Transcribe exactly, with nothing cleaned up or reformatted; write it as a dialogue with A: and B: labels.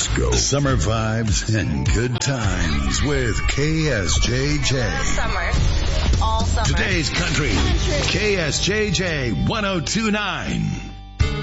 A: Frisco. Summer vibes and good times with K S J J.
B: Summer. All summer.
A: Today's country. K S J J one oh two point nine.